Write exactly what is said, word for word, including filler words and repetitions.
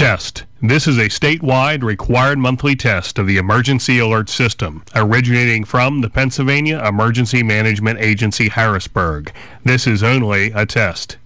test. This is a statewide required monthly test of the Emergency Alert System, originating from the Pennsylvania Emergency Management Agency, Harrisburg. This is only a test.